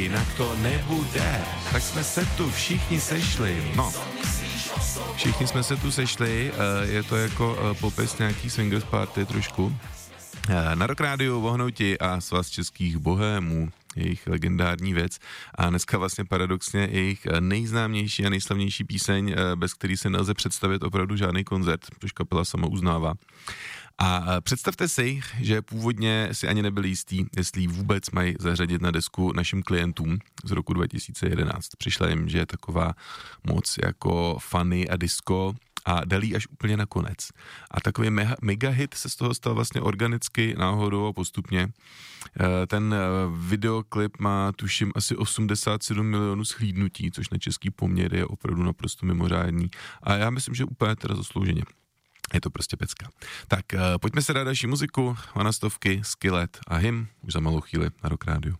jinak to nebude. Tak jsme se tu všichni sešli. No, všichni jsme se tu sešli, je to jako popis nějaký swingers party trošku. Na Rock Rádiu Vohnouti a Svaz českých bohémů, jejich legendární věc a dneska vlastně paradoxně jejich nejznámější a nejslavnější píseň, bez který se nelze představit opravdu žádný koncert, což kapela sama uznává. A představte si, že původně si ani nebyli jistí, jestli vůbec mají zařadit na desku našim klientům z roku 2011. Přišla jim, že je taková moc jako funny a disco a dali až úplně na konec. A takový mega hit se z toho stal vlastně organicky, náhodou a postupně. Ten videoklip má, tuším, asi 87 milionů shlídnutí, což na český poměr je opravdu naprosto mimořádný. A já myslím, že úplně teda zaslouženě. Je to prostě pecka. Tak pojďme se dát další muziku, Vanastovky, Skillet a Him, už za malou chvíli na Rock Rádiu.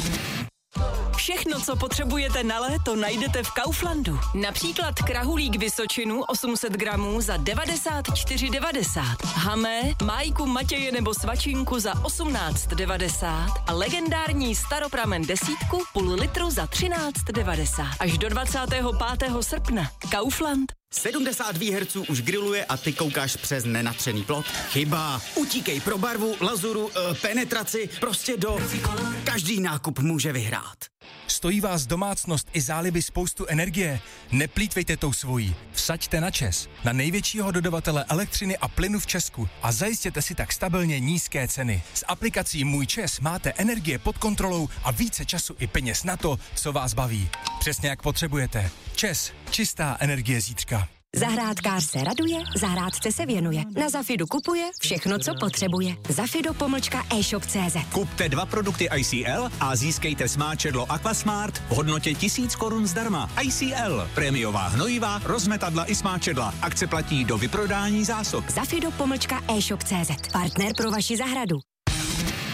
Všechno, co potřebujete na léto, najdete v Kauflandu. Například krahulík Vysočinu 800 gramů za 94,90. Hamé, májku Matěje nebo svačinku za 18,90 a legendární staropramen desítku půl litru za 13,90. Až do 25. srpna. Kaufland. 70 výherců už grilluje a ty koukáš přes nenatřený plot? Chyba. Utíkej pro barvu, lazuru, penetraci, prostě do... Každý nákup může vyhrát. Stojí vás domácnost i záliby spoustu energie? Neplýtvejte tou svojí. Vsaďte na ČEZ, na největšího dodavatele elektřiny a plynu v Česku a zajistěte si tak stabilně nízké ceny. S aplikací Můj ČEZ máte energie pod kontrolou a více času i peněz na to, co vás baví. Přesně jak potřebujete. ČEZ, čistá energie zítřka. Zahrádkář se raduje, zahrádce se věnuje. Na Zafidu kupuje všechno, co potřebuje. Zafido-e-shop.cz. Kupte 2 produkty ICL a získejte smáčedlo Aquasmart v hodnotě 1000 korun zdarma. ICL, prémiová hnojiva, rozmetadla i smáčedla. Akce platí do vyprodání zásob. Zafido-e-shop.cz. Partner pro vaši zahradu.